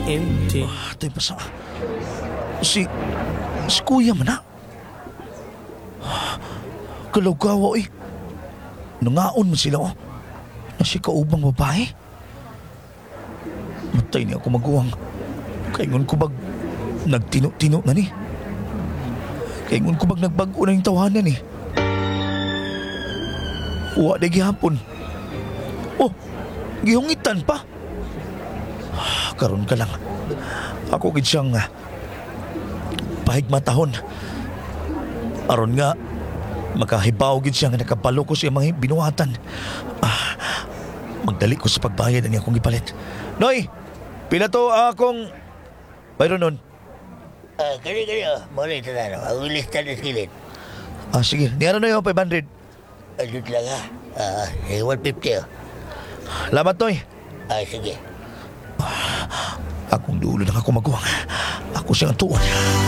empty. Tay pa sa... Si kuya man na. Kalawgawa eh. Nangaon mo sila oh. Na si kaubang babae. Matay niya ako maguwang. Kaingon ko bag nagtino-tino na ni. Kaingon ko bag nagbago na yung tawanan ni. Uwa na gihapon. Oh, gihungitan pa. Karon ka lang. Ako gid siyang pahigmatahon. Aron nga makahibaw gid siya nga nakabalo ko siya mga binuhatan. Magdali ko sa pagbayad ang akong gipalit. Noy, pila to akong mayroon nun. Kali, mula ito na, ang lista na skillet. Sige, niyaran na yung 500. Adut lang 150 Lamat, Noy. Sige. Akong dulo na ako maguwang. Ako siyang tuwan.